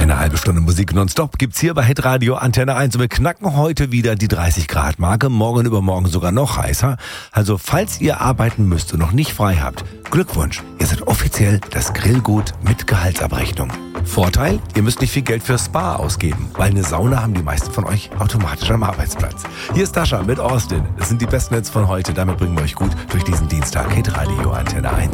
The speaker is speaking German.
Eine halbe Stunde Musik nonstop gibt's hier bei Hitradio Antenne 1. Und wir knacken heute wieder die 30-Grad-Marke, morgen übermorgen sogar noch heißer. Also falls ihr arbeiten müsst und noch nicht frei habt, Glückwunsch, ihr seid offiziell das Grillgut mit Gehaltsabrechnung. Vorteil, ihr müsst nicht viel Geld für Spa ausgeben, weil eine Sauna haben die meisten von euch automatisch am Arbeitsplatz. Hier ist Dasha mit Austin. Das sind die besten Hits von heute, damit bringen wir euch gut durch diesen Dienstag. Hitradio Antenne 1.